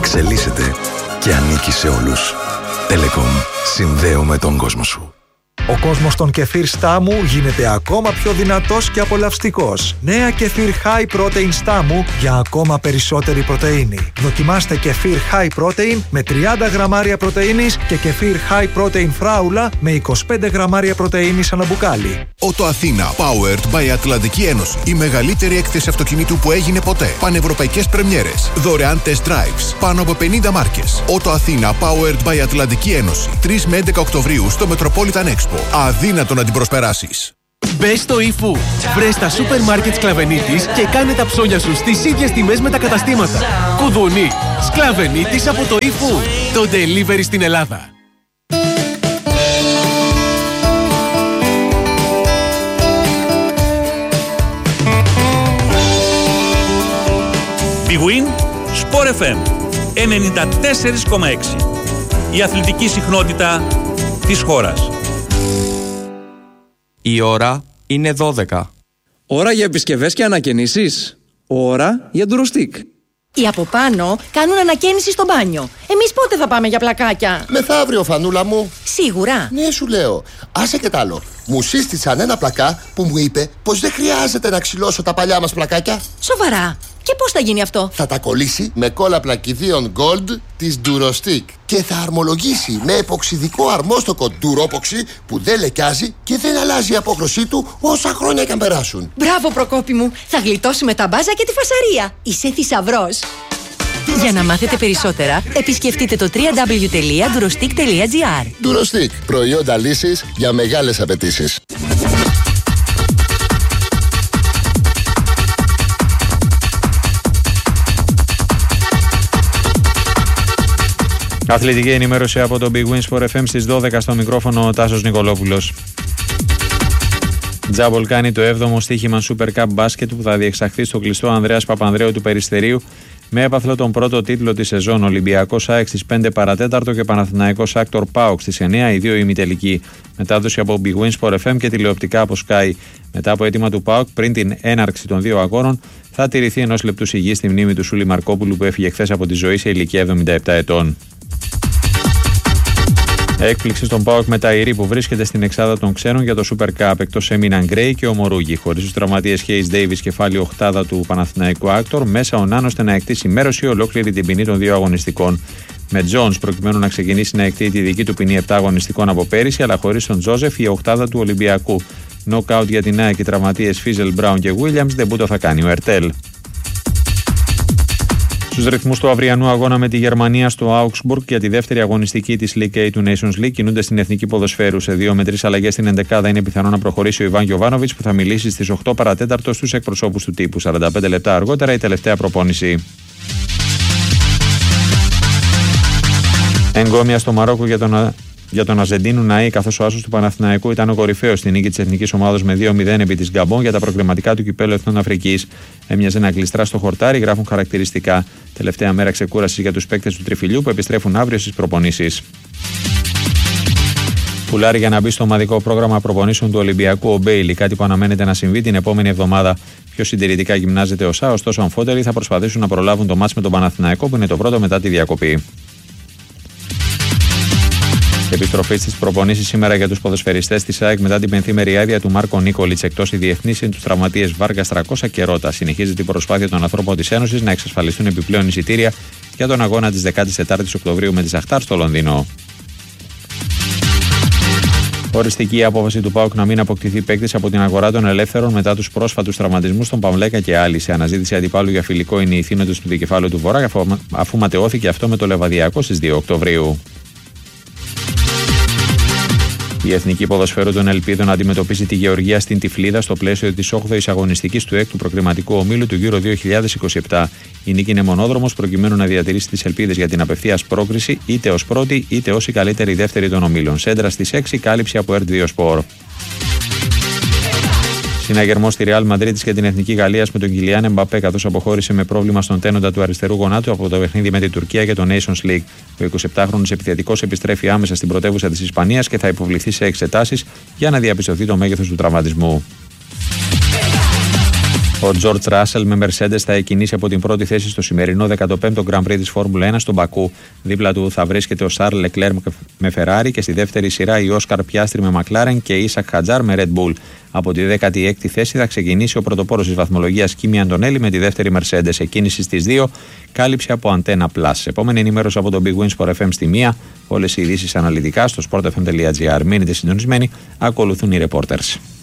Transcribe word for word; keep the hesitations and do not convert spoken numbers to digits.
εξελίσσεται και ανήκει σε όλους. Telecom. Συνδέουμε τον κόσμο σου. Ο κόσμος των κεφίρ Στάμου γίνεται ακόμα πιο δυνατός και απολαυστικός. Νέα κεφίρ High Protein Στάμου για ακόμα περισσότερη πρωτεΐνη. Δοκιμάστε κεφίρ High Protein με τριάντα γραμμάρια πρωτεΐνης και κεφίρ High Protein Φράουλα με είκοσι πέντε γραμμάρια πρωτεΐνης ανά μπουκάλι. Auto Athena, powered by Ατλαντική Ένωση. Η μεγαλύτερη έκθεση αυτοκινήτου που έγινε ποτέ. Πανευρωπαϊκές πρεμιέρες. Δωρεάν test drives. Πάνω από πενήντα μάρκες. Auto Athena, powered by Ατλαντική Ένωση. τρεις με έντεκα Οκτωβρίου στο Metropolitan Expo. Αδύνατο να την προσπεράσεις. Μπες στο eFood. Βρες τα σούπερ μάρκετ Σκλαβενίτης και κάνε τα ψώνια σου στις ίδιες τιμές με τα καταστήματα. Κουδουνί. Σκλαβενίτης από το eFood. Το delivery στην Ελλάδα. Big Win, Sport εφ εμ ενενήντα τέσσερα κόμμα έξι. Η αθλητική συχνότητα της χώρας. Η ώρα είναι δώδεκα. Ώρα για επισκευές και ανακαινήσεις. Ώρα για ντουροστικ. Οι από πάνω κάνουν ανακαίνιση στο μπάνιο. Εμείς πότε θα πάμε για πλακάκια? Μεθαύριο, φανούλα μου. Σίγουρα. Ναι, σου λέω. Άσε και τ' άλλο. Μου σύστησαν ένα πλακά που μου είπε πως δεν χρειάζεται να ξυλώσω τα παλιά μας πλακάκια. Σοβαρά? Και πώς θα γίνει αυτό? Θα τα κολλήσει με κόλλα πλακιδίων Gold της Durostick και θα αρμολογήσει με εποξιδικό αρμόστοκο Duropoxy που δεν λεκιάζει και δεν αλλάζει η απόχρωσή του όσα χρόνια και αν περάσουν. Μπράβο, Προκόπη μου. Θα γλιτώσουμε τα μπάζα και τη φασαρία. Είσαι θησαυρός. Για να μάθετε περισσότερα, επισκεφτείτε το double-u double-u double-u τελεία durostick τελεία gr. Durostick. Προϊόντα λύσης για μεγάλες απαιτήσεις. Αθλητική ενημέρωση από το Big Win Sport εφ εμ στις δώδεκα, στο μικρόφωνο ο Τάσος Νικολόπουλος. Τζάμπολ κάνει το έβδομο στοίχημα Super Cup Basket που θα διεξαχθεί στο κλειστό Ανδρέας Παπανδρέου του Περιστερίου με έπαθλο τον πρώτο τίτλο της σεζόν. Ολυμπιακός ΑΕΚ στις πέντε παρατέταρτο και Παναθηναϊκός Άκτορ ΠΑΟΚ στις εννιά, οι δύο ημιτελικοί. Μετάδοση από Big Win Sport εφ εμ και τηλεοπτικά από Sky. Μετά από αίτημα του ΠΑΟΚ, πριν την έναρξη των δύο αγώνων, θα τηρηθεί ενός λεπτού σιγή στη μνήμη του Σούλη Μαρκόπουλου που έφυγε χθες από τη ζωή σε ηλικία εβδομήντα επτά ετών. Έκπληξη στον ΠΑΟΚ με τα Ηρή που βρίσκεται στην εξάδα των ξένων για το Super Cup. Εκτός έμειναν Γκρέι και ο Μορούγι. Χωρίς τους τραυματίες Χέις Ντέιβις, κεφάλι οχτάδα του Παναθηναϊκού Άκτορ, μέσα ο Νάνος να εκτίσει μέρος ή ολόκληρη την ποινή των δύο αγωνιστικών. Με Τζόνς προκειμένου να ξεκινήσει να εκτεί τη δική του ποινή επτά αγωνιστικών από πέρυσι, αλλά χωρίς τον Τζόζεφ η οχτάδα του Ολυμπιακού. Νοκάουτ για την ΑΕΚ, οι τραυματίες Φίζελ, Μπράουν και Βίλιαμς, ντεμπούτο θα κάνει ο Ερτέλ. Στους ρυθμούς του αυριανού αγώνα με τη Γερμανία στο Augsburg για τη δεύτερη αγωνιστική της League A του Nations League κινούνται στην εθνική ποδοσφαίρου. Σε δύο με τρεις αλλαγές στην ενδεκάδα είναι πιθανό να προχωρήσει ο Ιβάν Γιοβάνοβιτς που θα μιλήσει στις οκτώ παρατέταρτο στους εκπροσώπους του τύπου. σαράντα πέντε λεπτά αργότερα η τελευταία προπόνηση. Εγκόμια στο Μαρόκο για τον, για τον Αζεντίνου Ναή, καθώς ο άσος του Παναθηναϊκού ήταν ο κορυφαίος στην νίκη της εθνικής ομάδας με δύο μηδέν επί της Γκαμπόν για τα προκριματικά του κυπέλλου Εθνών Αφρικής. Έμοιαζε να κλειστρά στο χορτάρι, γράφουν χαρακτηριστικά. Τελευταία μέρα ξεκούρασης για τους παίκτες του Τριφυλιού που επιστρέφουν αύριο στις προπονήσεις. Πουλάρει για να μπει στο ομαδικό πρόγραμμα προπονήσεων του Ολυμπιακού ο Μπέιλι, κάτι που αναμένεται να συμβεί την επόμενη εβδομάδα. Πιο συντηρητικά γυμνάζεται ο ΣΑ, ωστόσο αμφότεροι θα προσπαθήσουν να προλάβουν το μάτς με τον Παναθηναϊκό που είναι το πρώτο μετά τη διακοπή. Επιστροφή στις προπονήσεις σήμερα για τους ποδοσφαιριστές της ΑΕΚ μετά την πενθήμερη άδεια του Μάρκο Νίκολιτς εκτός οι διεθνείς είναι τους τραυματίες Βάργας Τρακόσα και Ρώτα. Συνεχίζεται η προσπάθεια των ανθρώπων της Ένωσης να εξασφαλιστούν επιπλέον εισιτήρια για τον αγώνα της δεκατέσσερις Οκτωβρίου με τη Σαχτάρ στο Λονδίνο. Οριστική η απόφαση του ΠΑΟΚ να μην αποκτηθεί παίκτης από την αγορά των ελεύθερων μετά τους πρόσφατους τραυματισμούς των Παμλέκα και άλλοι. Σε αναζήτηση αντιπάλου για φιλικό είναι οι θύνοντες του δικεφάλου του Βορρά, αφού ματαιώθηκε αυτό με το Λεβαδιακό στις δύο Οκτωβρίου. Η Εθνική Ποδοσφαίρου των Ελπίδων αντιμετωπίζει τη Γεωργία στην Τυφλίδα στο πλαίσιο της όγδοης αγωνιστικής του έκτου προκριματικού ομίλου του Euro δύο χιλιάδες είκοσι επτά. Η νίκη είναι μονόδρομος προκειμένου να διατηρήσει τις ελπίδες για την απευθείας πρόκριση είτε ως πρώτη είτε ως η καλύτερη δεύτερη των ομίλων. Σέντρα στις έξι, κάλυψη από Ερτ δύο Sport. Συναγερμός στη Ρεάλ Μαδρίτης και την Εθνική Γαλλίας με τον Κιλιάν Εμπαπέ, καθώς αποχώρησε με πρόβλημα στον τένοντα του αριστερού γονάτου από το παιχνίδι με την Τουρκία και το Nations League. Ο εικοσιεπτάχρονος επιθετικός επιστρέφει άμεσα στην πρωτεύουσα της Ισπανίας και θα υποβληθεί σε εξετάσεις για να διαπιστωθεί το μέγεθος του τραυματισμού. Ο Τζορτζ Ράσελ με Mercedes θα εκκινήσει από την πρώτη θέση στο σημερινό δέκατο πέμπτο Grand Prix της Φόρμουλα ένα στον Μπακού. Δίπλα του θα βρίσκεται ο Σαρλ Λεκλέρ με Ferrari και στη δεύτερη σειρά η Όσκαρ Πιάστρι με McLaren και η Ίσακ Χατζάρ με Red Bull. Από τη δέκατη έκτη θέση θα ξεκινήσει ο πρωτοπόρος της βαθμολογίας Κίμι Αντωνέλη με τη δεύτερη Mercedes. Εκκίνηση στις δύο, κάλυψη από Antenna Plus. Επόμενη ενημέρωση από τον Big Win Sport εφ εμ στη μία. Όλες οι ειδήσεις αναλυτικά στο sport f m dot g r. Μείνετε συντονισμένοι, ακολουθούν οι reporters.